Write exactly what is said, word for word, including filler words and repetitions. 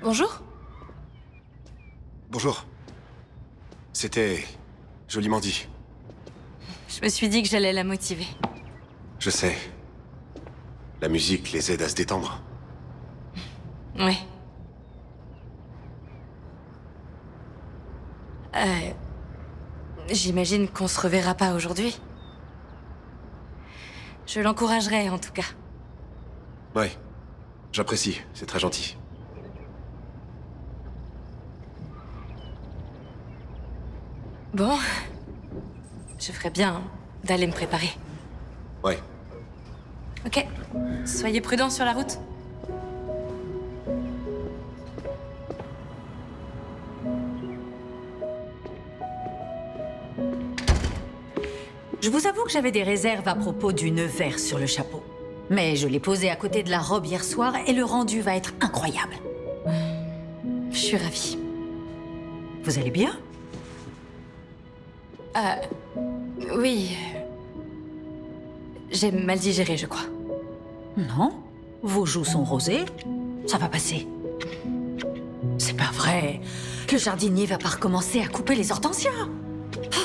Bonjour. Bonjour. C'était joliment dit. Je me suis dit que j'allais la motiver. Je sais. La musique les aide à se détendre. Ouais. Euh... J'imagine qu'on se reverra pas aujourd'hui. Je l'encouragerai, en tout cas. Ouais. J'apprécie, c'est très gentil. Bon... Je ferais bien d'aller me préparer. Ouais. Ok. Soyez prudents sur la route. Je vous avoue que j'avais des réserves à propos du nœud vert sur le chapeau. Mais je l'ai posé à côté de la robe hier soir et le rendu va être incroyable. Je suis ravie. Vous allez bien? Euh... Oui... J'ai mal digéré, je crois. Non. Vos joues sont rosées. Ça va passer. C'est pas vrai. Le jardinier va pas recommencer à couper les hortensias.